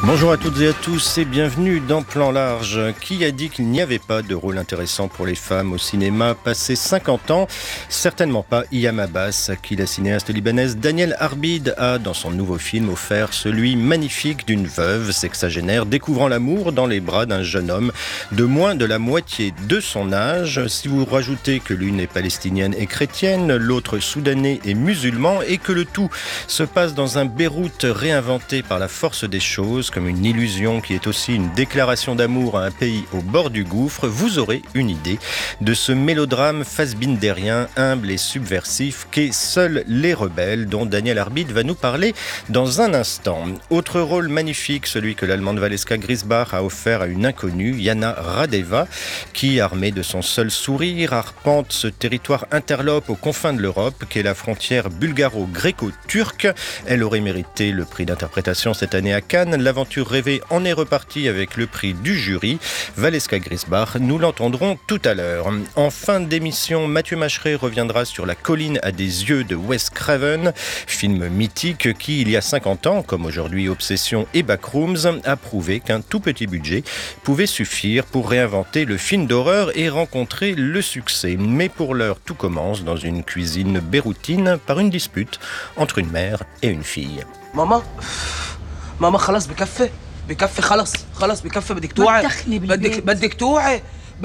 Bonjour à toutes et à tous et bienvenue dans Plan Large. Qui a dit qu'il n'y avait pas de rôle intéressant pour les femmes au cinéma passé 50 ans? Certainement pas Hiam Abbas, à qui la cinéaste libanaise Danielle Arbid a, dans son nouveau film, offert celui magnifique d'une veuve sexagénaire découvrant l'amour dans les bras d'un jeune homme de moins de la moitié de son âge. Si vous rajoutez que l'une est palestinienne et chrétienne, l'autre soudanais et musulman, et que le tout se passe dans un Beyrouth réinventé par la force des choses, comme une illusion qui est aussi une déclaration d'amour à un pays au bord du gouffre, vous aurez une idée de ce mélodrame fassbinderien, humble et subversif qu'est Seuls les rebelles, dont Danielle Arbid va nous parler dans un instant. Autre rôle magnifique, celui que l'allemande Valeska Griesbach a offert à une inconnue, Yana Radeva, qui, armée de son seul sourire, arpente ce territoire interlope aux confins de l'Europe qu'est la frontière bulgaro-gréco-turque. Elle aurait mérité le prix d'interprétation cette année à Cannes. L'aventure rêvée en est repartie avec le prix du jury. Valeska Griesbach, nous l'entendrons tout à l'heure. En fin d'émission, Mathieu Macheret reviendra sur La colline à des yeux de Wes Craven, film mythique qui, il y a 50 ans, comme aujourd'hui Obsession et Backrooms, a prouvé qu'un tout petit budget pouvait suffire pour réinventer le film d'horreur et rencontrer le succès. Mais pour l'heure, tout commence dans une cuisine beyroutine par une dispute entre une mère et une fille. ماما خلاص بكفي خلاص بكفي بدك توعي بدك توعي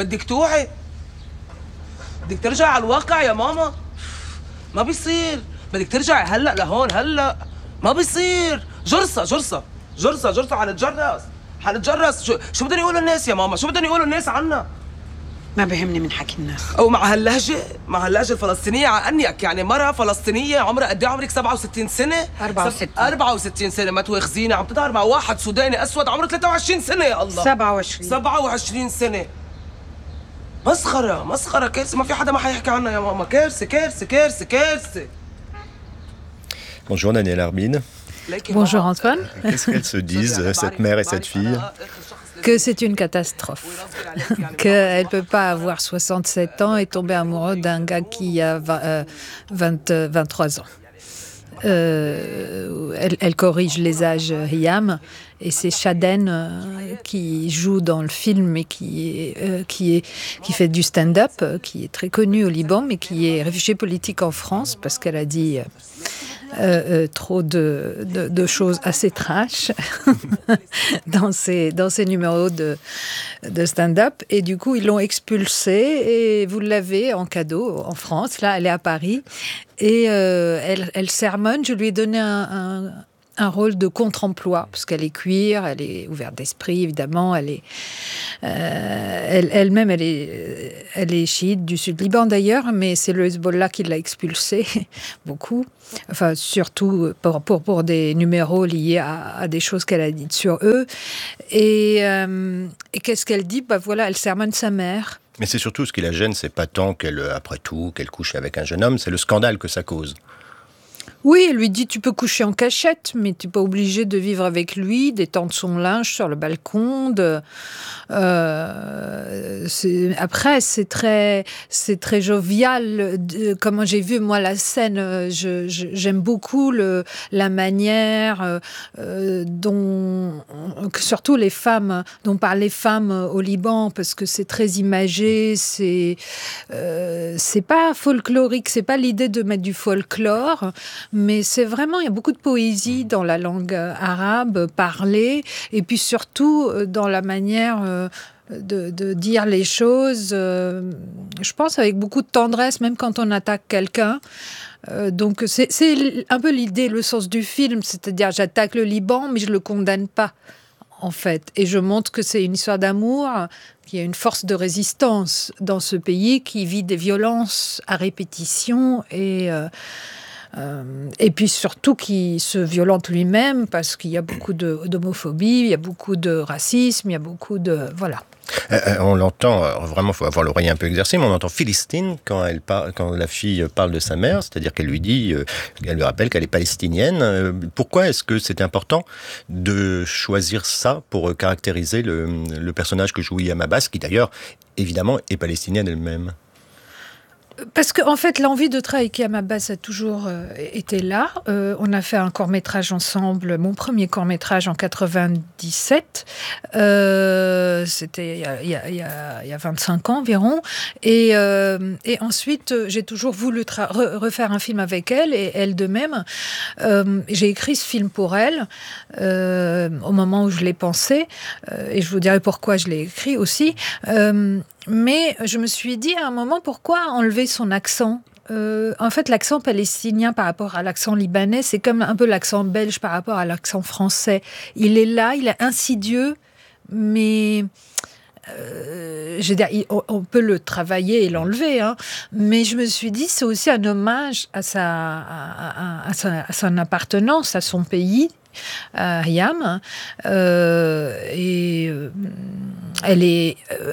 بدك ترجع على الواقع يا ماما ما بيصير بدك ترجع هلا لهون هلا ما بيصير جرصة حنتجرس شو بدهم يقولوا الناس يا ماما شو بدهم يقولوا الناس عنا ما بهمني من حكي الناس او مع هاللهجه الفلسطينيه عنك يعني مرة فلسطينيه عمرها قد ايه عمرك 67 سنه 64 سنه ما تواخذيني عم تظهر مع واحد سوداني اسود عمره 23 سنه يا الله 27 سنه مسخره كارثه ما في حدا ما حيحكي عنها يا ماما كارثه Bonjour Danielle Arbid. Bonjour Antoine. Qu'est-ce qu'elles se disent, cette mère et cette fille? Que c'est une catastrophe. Qu'elle ne peut pas avoir 67 ans et tomber amoureuse d'un gars qui a 23 ans. Elle corrige les âges Hiam et c'est Shaden qui joue dans le film et qui fait du stand-up, qui est très connu au Liban mais qui est réfugiée politique en France parce qu'elle a dit trop de choses assez trash dans ses numéros de stand-up et du coup ils l'ont expulsée et vous l'avez en cadeau en France, là elle est à Paris et elle sermonne. Je lui ai donné un rôle de contre-emploi parce qu'elle est queer, elle est ouverte d'esprit évidemment, elle-même elle est chiite du sud Liban d'ailleurs, mais c'est le Hezbollah qui l'a expulsée beaucoup, enfin surtout pour des numéros liés à des choses qu'elle a dites sur eux et qu'est-ce qu'elle dit? Elle sermonne sa mère. Mais c'est surtout ce qui la gêne, c'est pas tant qu'elle couche avec un jeune homme, c'est le scandale que ça cause. Oui, elle lui dit tu peux coucher en cachette, mais tu n'es pas obligé de vivre avec lui, d'étendre son linge sur le balcon. Après, c'est très jovial. Comment j'ai vu moi la scène, j'aime beaucoup la manière dont surtout les femmes, dont parlent les femmes au Liban, parce que c'est très imagé. C'est pas folklorique, c'est pas l'idée de mettre du folklore. Mais c'est vraiment, il y a beaucoup de poésie dans la langue arabe parlée, et puis surtout dans la manière de dire les choses, je pense avec beaucoup de tendresse, même quand on attaque quelqu'un. Donc c'est un peu l'idée, le sens du film, c'est-à-dire j'attaque le Liban, mais je ne le condamne pas, en fait. Et je montre que c'est une histoire d'amour, qu'il y a une force de résistance dans ce pays qui vit des violences à répétition et puis surtout qui se violente lui-même parce qu'il y a beaucoup d'homophobie, il y a beaucoup de racisme, il y a beaucoup de... Voilà. On l'entend, vraiment, il faut avoir l'oreille un peu exercée, mais on entend Philistine quand la fille parle de sa mère, c'est-à-dire qu'elle lui dit, elle lui rappelle qu'elle est palestinienne. Pourquoi est-ce que c'est important de choisir ça pour caractériser le personnage que joue Hiam Abbas, qui d'ailleurs, évidemment, est palestinienne elle-même? Parce qu'en fait, l'envie de travailler avec Hiam Abbas a toujours été là. On a fait un court-métrage ensemble, mon premier court-métrage en 97. C'était il y a 25 ans environ. Et ensuite, j'ai toujours voulu refaire un film avec elle, et elle de même. J'ai écrit ce film pour elle au moment où je l'ai pensé. Et je vous dirai pourquoi je l'ai écrit aussi. Mais je me suis dit à un moment, pourquoi enlever son accent ? En fait, l'accent palestinien par rapport à l'accent libanais, c'est comme un peu l'accent belge par rapport à l'accent français. Il est là, il est insidieux, mais je veux dire, on peut le travailler et l'enlever, hein. Mais je me suis dit, c'est aussi un hommage à son appartenance à son pays. Hiam, et elle est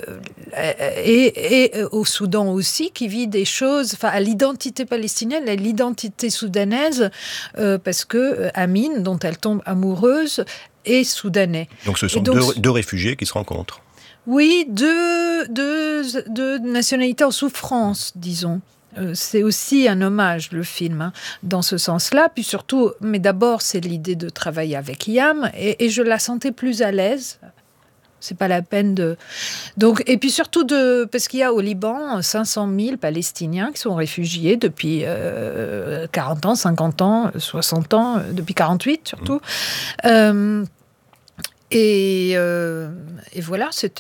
et au Soudan aussi, qui vit des choses, enfin à l'identité palestinienne, à l'identité soudanaise, parce que Amin, dont elle tombe amoureuse, est soudanais. Donc ce sont deux réfugiés qui se rencontrent. Oui, deux nationalités en souffrance, disons. C'est aussi un hommage, le film, hein, dans ce sens-là. Puis surtout, mais d'abord, c'est l'idée de travailler avec Hiam, et je la sentais plus à l'aise. C'est pas la peine de... Donc, et puis surtout, parce qu'il y a au Liban 500 000 Palestiniens qui sont réfugiés depuis 40 ans, 50 ans, 60 ans, depuis 48 surtout. Et voilà, c'est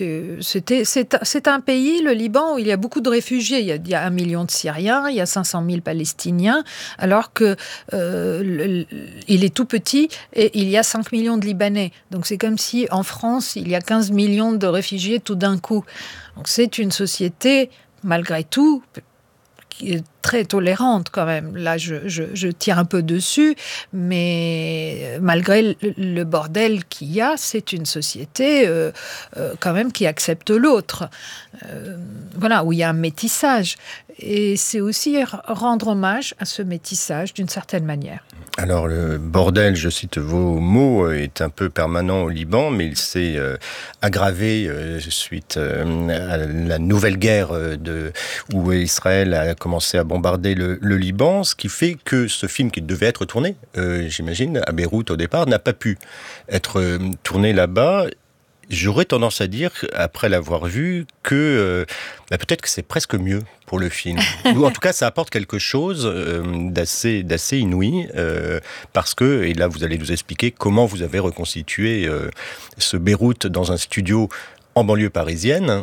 un pays, le Liban, où il y a beaucoup de réfugiés. Il y a 1 million de Syriens, il y a 500 000 Palestiniens, alors que il est tout petit et il y a 5 millions de Libanais. Donc c'est comme si en France, il y a 15 millions de réfugiés tout d'un coup. Donc c'est une société, malgré tout, qui est très tolérante quand même. Là, je tire un peu dessus, mais malgré le bordel qu'il y a, c'est une société quand même qui accepte l'autre. Voilà, où il y a un métissage. Et c'est aussi rendre hommage à ce métissage d'une certaine manière. Alors le bordel, je cite vos mots, est un peu permanent au Liban, mais il s'est aggravé suite à la nouvelle guerre où Israël a commencé à bombarder le Liban, ce qui fait que ce film qui devait être tourné, j'imagine, à Beyrouth au départ, n'a pas pu être tourné là-bas. J'aurais tendance à dire, après l'avoir vu, que peut-être que c'est presque mieux pour le film. Ou en tout cas, ça apporte quelque chose d'assez inouï, parce que, et là vous allez nous expliquer comment vous avez reconstitué ce Beyrouth dans un studio en banlieue parisienne,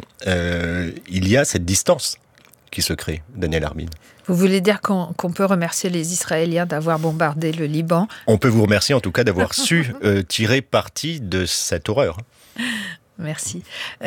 il y a cette distance qui se crée, Daniel Arbin. Vous voulez dire qu'on peut remercier les Israéliens d'avoir bombardé le Liban ? On peut vous remercier en tout cas d'avoir su tirer parti de cette horreur. Merci.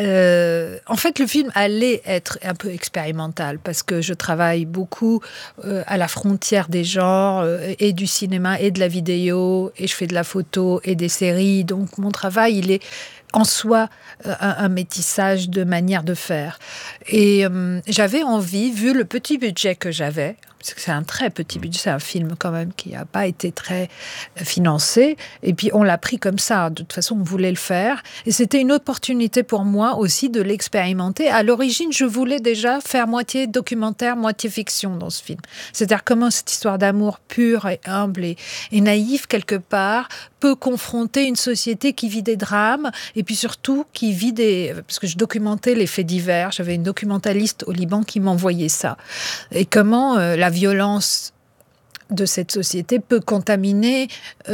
En fait, le film allait être un peu expérimental parce que je travaille beaucoup à la frontière des genres et du cinéma et de la vidéo, et je fais de la photo et des séries. Donc, mon travail, il est en soi un métissage de manière de faire. Et j'avais envie, vu le petit budget que j'avais, parce que c'est un très petit budget, c'est un film quand même qui n'a pas été très financé, et puis on l'a pris comme ça, de toute façon on voulait le faire, et c'était une opportunité pour moi aussi de l'expérimenter. À l'origine, je voulais déjà faire moitié documentaire, moitié fiction dans ce film. C'est-à-dire comment cette histoire d'amour pure et humble et naïve quelque part peut confronter une société qui vit des drames, et puis surtout qui vit parce que je documentais les faits divers, j'avais une documentaliste au Liban qui m'envoyait ça, et comment la violence de cette société peut contaminer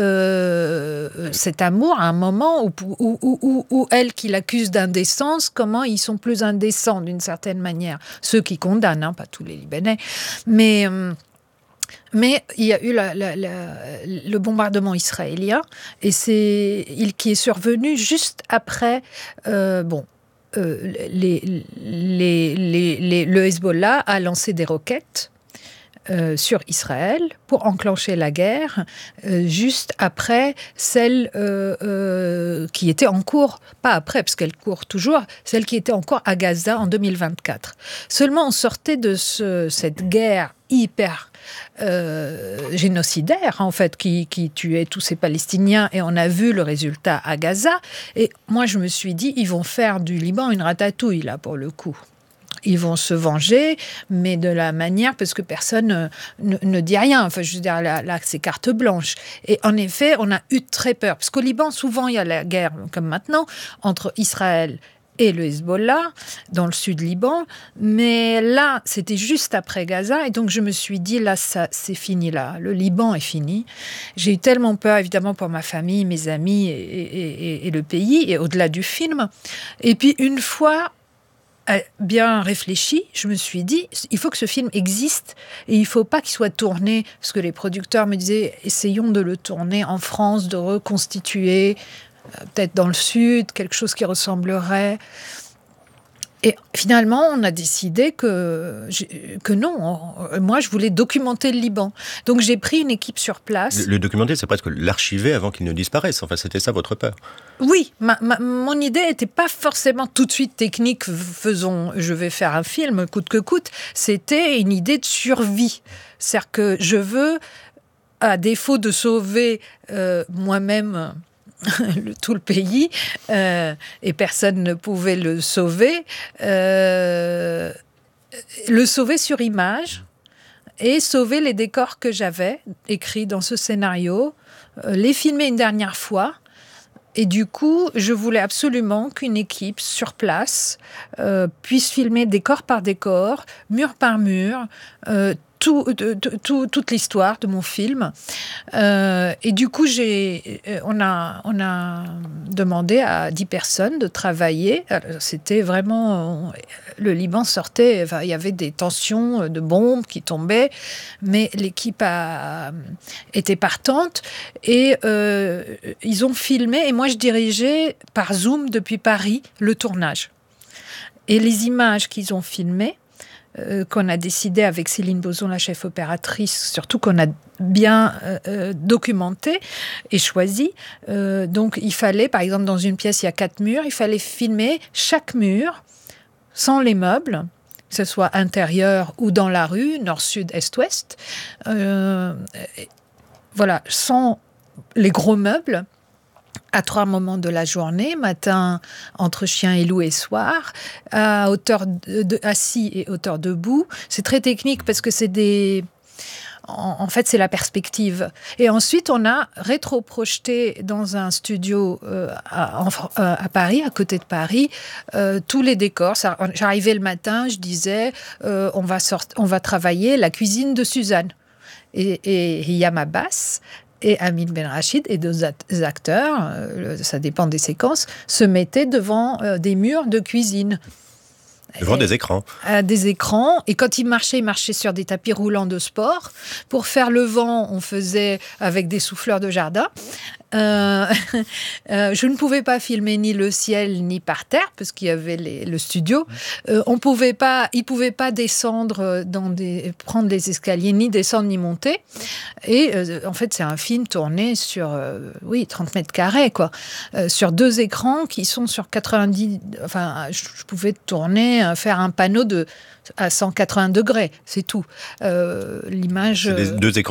cet amour à un moment où elle qui l'accuse d'indécence, comment ils sont plus indécents d'une certaine manière, ceux qui condamnent, hein, pas tous les Libanais, mais il y a eu le bombardement israélien, et qui est survenu juste après. Le Hezbollah a lancé des roquettes sur Israël pour enclencher la guerre, juste après celle qui était en cours, pas après, parce qu'elle court toujours, celle qui était en cours à Gaza en 2024. Seulement, on sortait de cette guerre hyper génocidaire, en fait, qui tuait tous ces Palestiniens, et on a vu le résultat à Gaza. Et moi, je me suis dit, ils vont faire du Liban une ratatouille, là, pour le coup. ils vont se venger, mais de la manière, parce que personne ne dit rien. Enfin, je veux dire, là, c'est carte blanche. Et en effet, on a eu très peur. Parce qu'au Liban, souvent, il y a la guerre, comme maintenant, entre Israël et le Hezbollah, dans le sud Liban. Mais là, c'était juste après Gaza. Et donc, je me suis dit, là, c'est fini, là. Le Liban est fini. J'ai eu tellement peur, évidemment, pour ma famille, mes amis et le pays, et au-delà du film. Et puis, une fois bien réfléchi, je me suis dit, il faut que ce film existe et il ne faut pas qu'il soit tourné, parce que les producteurs me disaient, essayons de le tourner en France, de reconstituer, peut-être dans le sud, quelque chose qui ressemblerait. Et finalement, on a décidé que non. Moi, je voulais documenter le Liban. Donc, j'ai pris une équipe sur place. Le documenter, c'est presque l'archiver avant qu'il ne disparaisse. Enfin, c'était ça votre peur. Oui, mon idée n'était pas forcément tout de suite technique, je vais faire un film, coûte que coûte. C'était une idée de survie. C'est-à-dire que je veux, à défaut de sauver moi-même tout le pays, et personne ne pouvait le sauver sur image et sauver les décors que j'avais écrits dans ce scénario, les filmer une dernière fois. Et du coup, je voulais absolument qu'une équipe sur place puisse filmer décor par décor, mur par mur, toute l'histoire de mon film. Et du coup, on a demandé à 10 personnes de travailler. Alors, c'était vraiment... Le Liban sortait... Enfin, il y avait des tensions de bombes qui tombaient, mais l'équipe était partante. Et ils ont filmé. Et moi, je dirigeais par Zoom depuis Paris le tournage. Et les images qu'ils ont filmées, qu'on a décidé avec Céline Bozon, la chef opératrice, surtout qu'on a bien documenté et choisi. Donc, il fallait, par exemple, dans une pièce, il y a 4 murs, il fallait filmer chaque mur sans les meubles, que ce soit intérieur ou dans la rue, nord, sud, est, ouest. Voilà, sans les gros meubles, à 3 moments de la journée, matin entre chien et loup et soir, à hauteur assis et hauteur debout. C'est très technique parce que en fait, c'est la perspective. Et ensuite, on a rétro-projeté dans un studio à Paris, à côté de Paris, tous les décors. J'arrivais le matin, je disais, on va travailler la cuisine de Suzanne. Et Yam Abbas et Amin Benrachid et 2 acteurs, ça dépend des séquences, se mettaient devant des murs de cuisine. Devant des écrans. Des écrans. Et quand ils marchaient sur des tapis roulants de sport. Pour faire le vent, on faisait avec des souffleurs de jardin. Je ne pouvais pas filmer ni le ciel ni par terre parce qu'il y avait le studio. Ils ne pouvaient pas descendre prendre les escaliers, ni descendre ni monter. Et en fait, c'est un film tourné sur 30 mètres carrés, quoi, sur 2 écrans qui sont sur 90. Enfin, je pouvais tourner, faire un panneau à 180 degrés, c'est tout. L'image. C'est 2 écrans